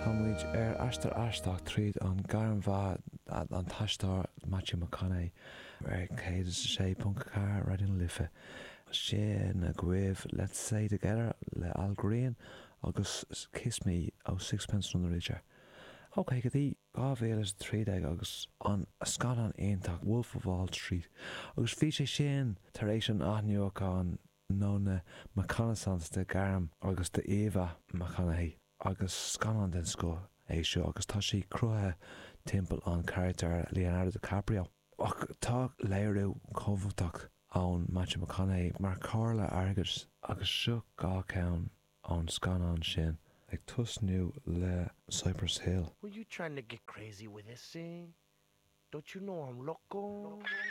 Támuid astar aisteach tríd an garan bha an taistar Matthew McConaughey céad sé puncacar radin lifa. Sé na gcuibh Let's Stay Together le Al Green agus Kiss Me ó Sixpence None the Richer. Ok, go dtí 2013 agus an scalan aontacht Wolf of Wall Street agus bhí sé sin tar éis an aithneochán nó na McConaissance de Garam agus de Eva McConaughey agus scalan den sco é seo agus tá sí crutha timpeall an character Leonardo DiCaprio. Ach tá léirú comhachtach ón Matthew McConaughey mar cála airgid agus seo gá ceann an scalan sin ag tusnú le Cypress Hill. Were you trying to get crazy with this, eh? Don't you know I'm loco?